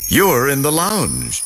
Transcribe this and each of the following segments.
You're in the Lounge,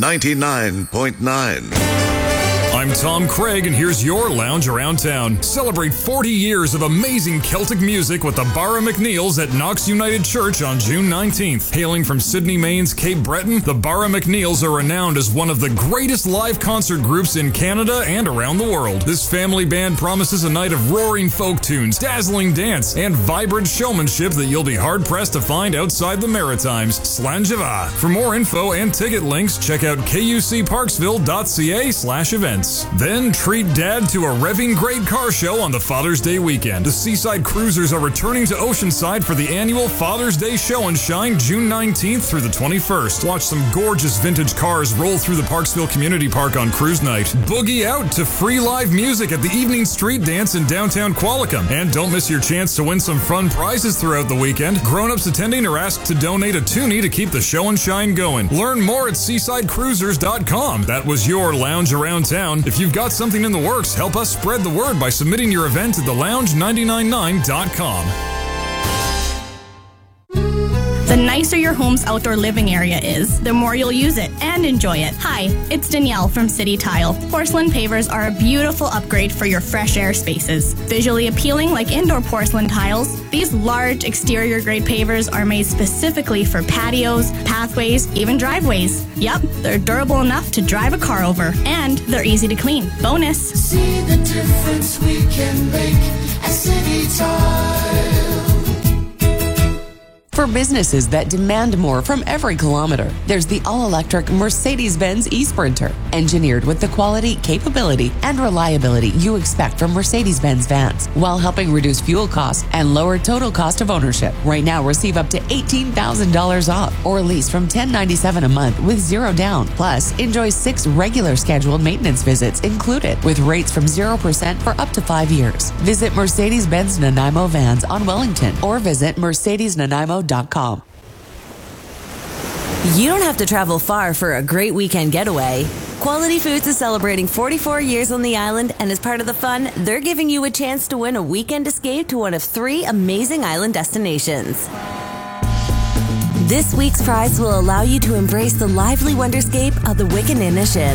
99.9. I'm Tom Craig, and here's your Lounge Around Town. Celebrate 40 years of amazing Celtic music with the Barra McNeils at Knox United Church on June 19th. Hailing from Sydney, Maine's Cape Breton, the Barra McNeils are renowned as one of the greatest live concert groups in Canada and around the world. This family band promises a night of roaring folk tunes, dazzling dance, and vibrant showmanship that you'll be hard-pressed to find outside the Maritimes. Slàinte mhath. For more info and ticket links, check out kucparksville.ca/events. Then treat Dad to a revving great car show on the Father's Day weekend. The Seaside Cruisers are returning to Oceanside for the annual Father's Day Show and Shine June 19th through the 21st. Watch some gorgeous vintage cars roll through the Parksville Community Park on cruise night. Boogie out to free live music at the Evening Street Dance in downtown Qualicum. And don't miss your chance to win some fun prizes throughout the weekend. Grown-ups attending are asked to donate a toonie to keep the show and shine going. Learn more at seasidecruisers.com. That was your Lounge Around Town. If you've got something in the works, help us spread the word by submitting your event to thelounge999.com. The nicer your home's outdoor living area is, the more you'll use it and enjoy it. Hi, it's Danielle from City Tile. Porcelain pavers are a beautiful upgrade for your fresh air spaces. Visually appealing like indoor porcelain tiles, these large exterior grade pavers are made specifically for patios, pathways, even driveways. Yep, they're durable enough to drive a car over, and they're easy to clean. Bonus! See the difference we can make at City Tile. For businesses that demand more from every kilometer, there's the all-electric Mercedes-Benz e-Sprinter, engineered with the quality, capability, and reliability you expect from Mercedes-Benz vans, while helping reduce fuel costs and lower total cost of ownership. Right now, receive up to $18,000 off or lease from $1097 a month with zero down. Plus, enjoy 6 regular scheduled maintenance visits included, with rates from 0% for up to 5 years. Visit Mercedes-Benz Nanaimo Vans on Wellington or visit mercedesnanaimo.com. You don't have to travel far for a great weekend getaway. Quality Foods is celebrating 44 years on the island, and as part of the fun, they're giving you a chance to win a weekend escape to one of 3 amazing island destinations. This week's prize will allow you to embrace the lively wonderscape of the Wickaninnishin.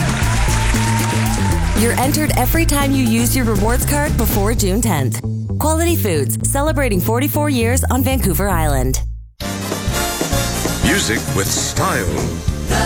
You're entered every time you use your rewards card before June 10th. Quality Foods, celebrating 44 years on Vancouver Island. Music with style.